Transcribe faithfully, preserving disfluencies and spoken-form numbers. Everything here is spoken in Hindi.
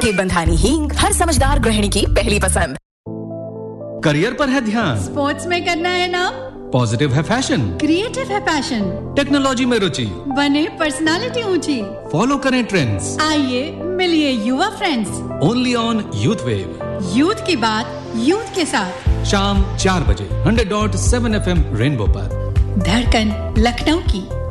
के बंधानी हींग, हर समझदार गृहिणी की पहली पसंद। करियर पर है ध्यान, स्पोर्ट्स में करना है नाम, पॉजिटिव है फैशन, क्रिएटिव है पैशन, टेक्नोलॉजी में रुचि, बने पर्सनालिटी ऊंची, फॉलो करें ट्रेंड्स। आइए मिलिए युवा friends, only on youth wave. Youth की बात यूथ के साथ, शाम चार बजे hundred dot seven F M rainbow पर। धड़कन लखनऊ की।